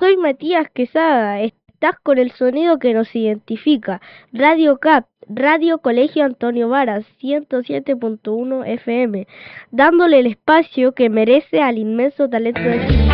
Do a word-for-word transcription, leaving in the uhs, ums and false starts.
soy Matías Quesada, estás con el sonido que nos identifica, Radio C A P, Radio Colegio Antonio Varas, ciento siete punto uno F M, dándole el espacio que merece al inmenso talento de Chile.